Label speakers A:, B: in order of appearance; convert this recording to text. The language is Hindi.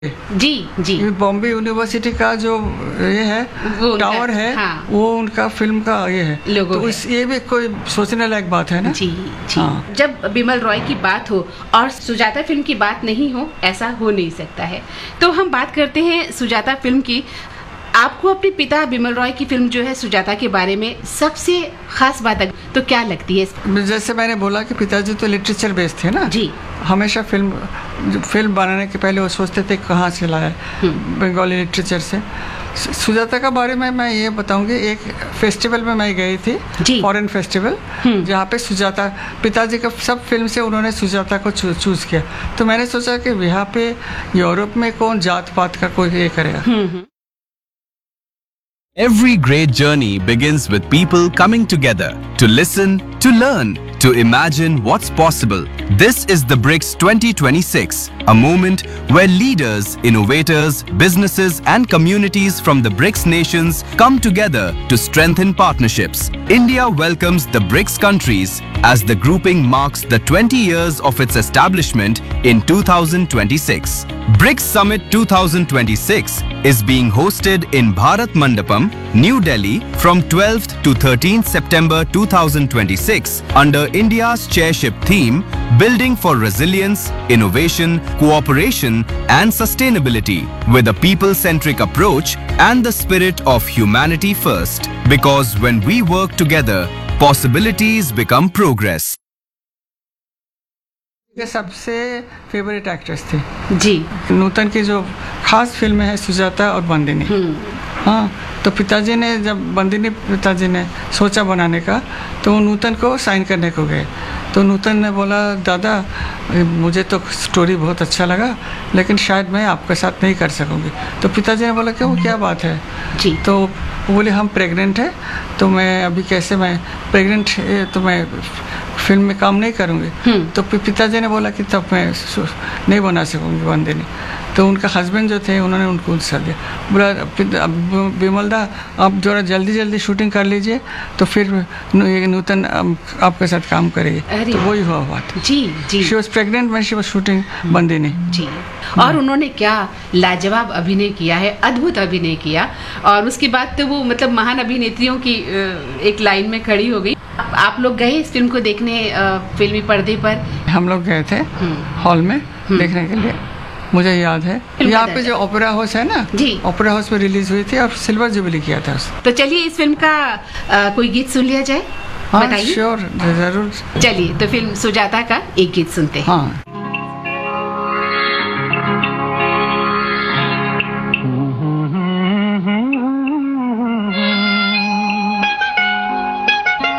A: जी जी।
B: बॉम्बे यूनिवर्सिटी का जो ये है टावर है,
A: हाँ।
B: वो उनका फिल्म का ये है
A: लोगो
B: तो
A: है।
B: ये भी कोई सोचने लायक बात है ना।
A: जी जी।
B: हाँ।
A: जब बिमल रॉय की बात हो और सुजाता फिल्म की बात नहीं हो, ऐसा हो नहीं सकता है। तो हम बात करते हैं सुजाता फिल्म की। आपको अपने पिता बिमल रॉय की फिल्म जो है सुजाता के बारे में सबसे खास बात तो क्या लगती है?
B: जैसे मैंने बोला कि पिताजी तो लिटरेचर बेस्ड थे ना
A: जी।
B: हमेशा फिल्म बनाने के पहले वो सोचते थे कहाँ से लाए, बंगाली लिटरेचर से। सुजाता का बारे में मैं ये बताऊंगी, एक फेस्टिवल में मैं गई थी, फॉरेन फेस्टिवल, जहाँ पे सुजाता, पिताजी का सब फिल्म से उन्होंने सुजाता को चूज किया। तो मैंने सोचा कि यहाँ पे यूरोप में कौन जात पात का कोई ये करेगा।
C: Every great journey begins with people coming together to listen, to learn, to imagine what's possible. This is the BRICS 2026, a moment where leaders, innovators, businesses and communities from the BRICS nations come together to strengthen partnerships. India welcomes the BRICS countries as the grouping marks the 20 years of its establishment in 2026. BRICS Summit 2026 is being hosted in Bharat Mandapam, New Delhi from 12th to 13th September 2026 under India's chairship theme Building for Resilience, Innovation, Cooperation and Sustainability with a people-centric approach and the spirit of humanity first. Because when we work together, possibilities become progress.
B: ये सबसे फेवरेट एक्ट्रेस थी
A: जी।
B: नूतन की जो खास फिल्म है सुजाता और बंदिनी। हाँ, तो पिताजी ने जब बंदिनी पिताजी ने सोचा बनाने का, तो वो नूतन को साइन करने को गए। तो नूतन ने बोला, दादा मुझे तो स्टोरी बहुत अच्छा लगा, लेकिन शायद मैं आपके साथ नहीं कर सकूँगी। तो पिताजी ने बोला क्यों, क्या बात है
A: जी।
B: तो वो बोले हम प्रेग्नेंट है, तो मैं अभी कैसे, मैं प्रेग्नेंट है तो मैं फिल्म में काम नहीं करूँगी। तो पिताजी ने बोला कि तब मैं नहीं बना सकूँगी बंदिनी। तो उनका हस्बैंड जो थे उन्होंने उनको उत्साह दिया, बोला बिमल दा आप जरा जल्दी जल्दी शूटिंग कर लीजिए, तो फिर ये नूतन आपके साथ काम करेगी। तो वही हुआ बात
A: जी जी।
B: She was pregnant when she was shooting Bandini
A: जी। और उन्होंने क्या लाजवाब अभिनय किया है, अद्भुत अभिनय किया। और उसके बाद तो वो मतलब महान अभिनेत्रियों की एक लाइन में खड़ी हो गई। आप लोग गए इस फिल्म को देखने फिल्मी पर्दे पर?
B: हम लोग गए थे हॉल में देखने के लिए, मुझे याद है। यहाँ पे जो ओपेरा हाउस है ना जी, ओपेरा हाउस में रिलीज हुई थी और सिल्वर जुबली किया था उसने।
A: तो चलिए इस फिल्म का कोई गीत सुन लिया जाए।
B: हाँ श्योर, जरूर।
A: चलिए तो फिल्म सुजाता का एक गीत सुनते हैं।
B: हाँ।